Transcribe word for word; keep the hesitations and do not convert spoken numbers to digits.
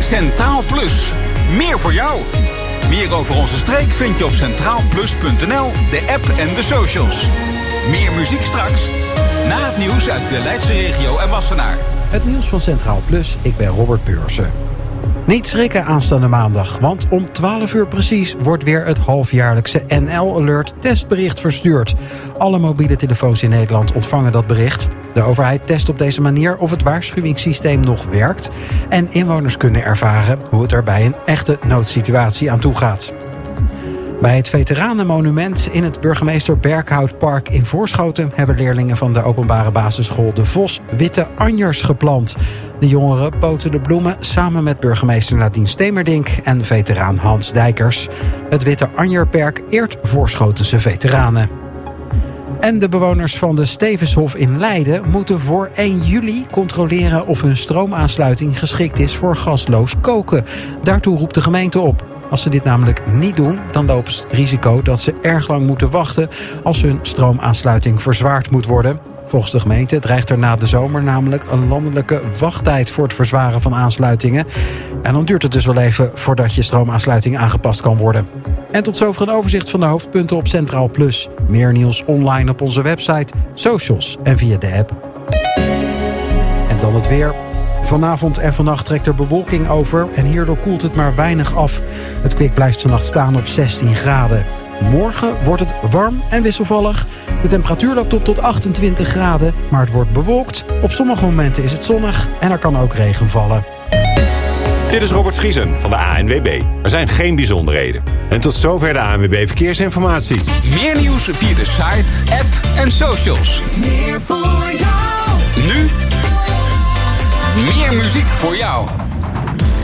Centraal Plus. Meer voor jou. Meer over onze streek vind je op centraal plus punt n l, de app en de socials. Meer muziek straks. Na het nieuws uit de Leidse regio en Wassenaar. Het nieuws van Centraal Plus, ik ben Robert Beursen. Niet schrikken aanstaande maandag, want om twaalf uur precies wordt weer het halfjaarlijkse N L Alert testbericht verstuurd. Alle mobiele telefoons in Nederland ontvangen dat bericht. De overheid test op deze manier of het waarschuwingssysteem nog werkt en inwoners kunnen ervaren hoe het er bij een echte noodsituatie aan toe gaat. Bij het Veteranenmonument in het Burgemeester Berkhoutpark in Voorschoten hebben leerlingen van de openbare basisschool De Vos witte anjers geplant. De jongeren poten de bloemen samen met burgemeester Nadine Stemerdink en veteraan Hans Dijkers. Het Witte Anjerperk eert Voorschotense veteranen. En de bewoners van de Stevenshof in Leiden moeten voor één juli controleren of hun stroomaansluiting geschikt is voor gasloos koken. Daartoe roept de gemeente op. Als ze dit namelijk niet doen, dan lopen ze het risico dat ze erg lang moeten wachten als hun stroomaansluiting verzwaard moet worden. Volgens de gemeente dreigt er na de zomer namelijk een landelijke wachttijd voor het verzwaren van aansluitingen. En dan duurt het dus wel even voordat je stroomaansluiting aangepast kan worden. En tot zover een overzicht van de hoofdpunten op Centraal Plus. Meer nieuws online op onze website, socials en via de app. En dan het weer. Vanavond en vannacht trekt er bewolking over en hierdoor koelt het maar weinig af. Het kwik blijft vannacht staan op zestien graden. Morgen wordt het warm en wisselvallig. De temperatuur loopt op tot achtentwintig graden, maar het wordt bewolkt. Op sommige momenten is het zonnig en er kan ook regen vallen. Dit is Robert Vriesen van de A N W B. Er zijn geen bijzonderheden. En tot zover de A N W B Verkeersinformatie. Meer nieuws via de site, app en socials. Meer voor jou. Nu meer muziek voor jou.